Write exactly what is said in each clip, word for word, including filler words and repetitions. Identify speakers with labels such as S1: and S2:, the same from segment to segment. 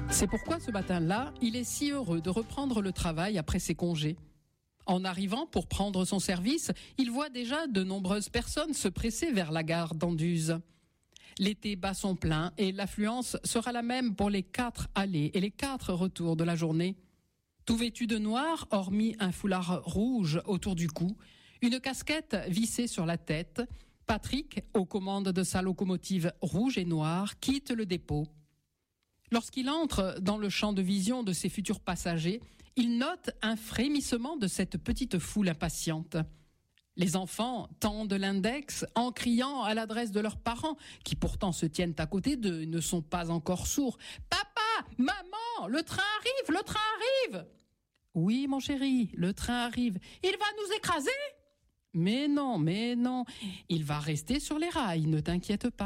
S1: C'est pourquoi ce matin-là, il est si heureux de reprendre le travail après ses congés. En arrivant pour prendre son service, il voit déjà de nombreuses personnes se presser vers la gare d'Anduze. L'été bat son plein et l'affluence sera la même pour les quatre allées et les quatre retours de la journée. Tout vêtu de noir, hormis un foulard rouge autour du cou, une casquette vissée sur la tête, Patrick, aux commandes de sa locomotive rouge et noire, quitte le dépôt. Lorsqu'il entre dans le champ de vision de ses futurs passagers, il note un frémissement de cette petite foule impatiente. Les enfants tendent l'index en criant à l'adresse de leurs parents, qui pourtant se tiennent à côté d'eux et ne sont pas encore sourds. « Papa, maman, le train arrive, le train arrive !»« Oui, mon chéri, le train arrive. Il va nous écraser ?»« Mais non, mais non, il va rester sur les rails, ne t'inquiète pas. »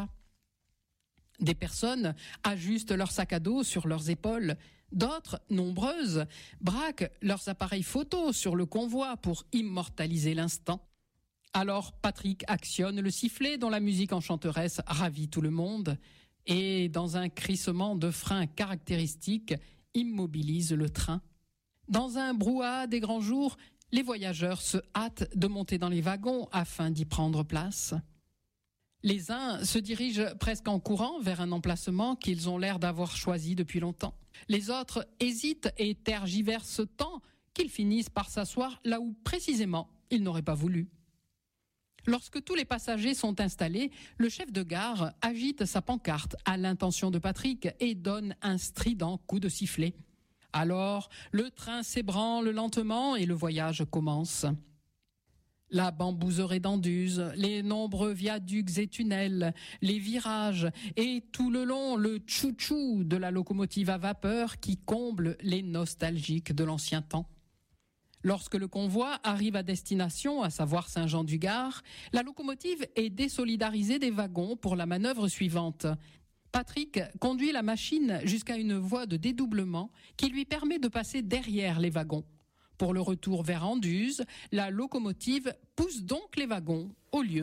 S1: Des personnes ajustent leurs sacs à dos sur leurs épaules. D'autres, nombreuses, braquent leurs appareils photo sur le convoi pour immortaliser l'instant. Alors Patrick actionne le sifflet dont la musique enchanteresse ravit tout le monde et, dans un crissement de frein caractéristique, immobilise le train. Dans un brouhaha des grands jours, les voyageurs se hâtent de monter dans les wagons afin d'y prendre place. Les uns se dirigent presque en courant vers un emplacement qu'ils ont l'air d'avoir choisi depuis longtemps. Les autres hésitent et tergiversent tant qu'ils finissent par s'asseoir là où précisément ils n'auraient pas voulu. Lorsque tous les passagers sont installés, le chef de gare agite sa pancarte à l'intention de Patrick et donne un strident coup de sifflet. Alors, le train s'ébranle lentement et le voyage commence. La bambouserie d'Anduze, les nombreux viaducs et tunnels, les virages et tout le long le tchou-tchou de la locomotive à vapeur qui comble les nostalgiques de l'ancien temps. Lorsque le convoi arrive à destination, à savoir Saint-Jean-du-Gard, la locomotive est désolidarisée des wagons pour la manœuvre suivante. Patrick conduit la machine jusqu'à une voie de dédoublement qui lui permet de passer derrière les wagons. Pour le retour vers Anduze, la locomotive pousse donc les wagons au lieu